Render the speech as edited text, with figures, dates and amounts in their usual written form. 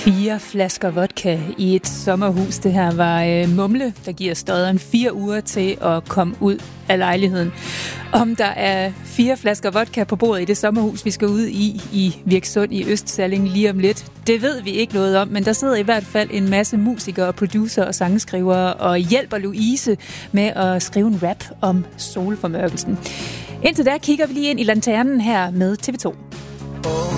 4 flasker vodka i et sommerhus. Det her var Mumle, der giver Stodderen 4 uger til at komme ud af lejligheden. Om der er 4 flasker vodka på bordet i det sommerhus, vi skal ud i Virksund i Østsalling lige om lidt, det ved vi ikke noget om, men der sidder i hvert fald en masse musikere, producer og sangskrivere og hjælper Louise med at skrive en rap om solformørkelsen. Indtil da kigger vi lige ind i lanternen her med TV2.